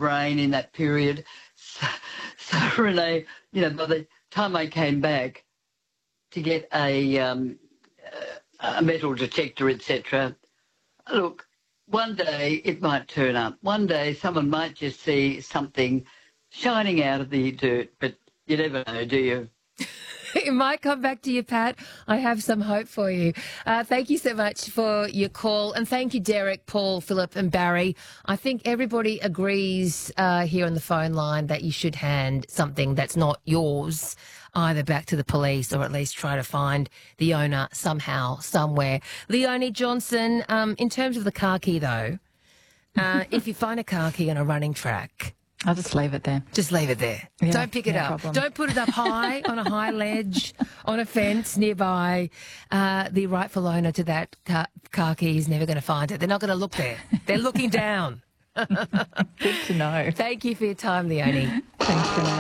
brain in that period. So Renee, by the time I came back to get a metal detector, etc., look, one day it might turn up. One day someone might just see something shining out of the dirt, but you never know, do you? It might come back to you, Pat. I have some hope for you. Thank you so much for your call. And thank you, Derek, Paul, Philip and Barry. I think everybody agrees here on the phone line that you should hand something that's not yours either back to the police or at least try to find the owner somehow, somewhere. Leonie Johnson, in terms of the car key, though, if you find a car key on a running track, I'll just leave it there. just leave it there. Yeah, Don't pick it no up. problem. Don't put it up high on a high ledge, on a fence nearby. The rightful owner to that car key is never going to find it. They're not going to look there. They're looking down. Good to know. Thank you for your time, Leonie. Thanks, Renee.